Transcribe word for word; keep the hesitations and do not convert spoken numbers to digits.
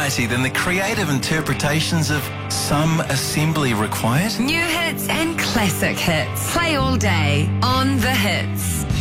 variety than the creative interpretations of some assembly required? New hits and classic hits. Play all day on The Hits.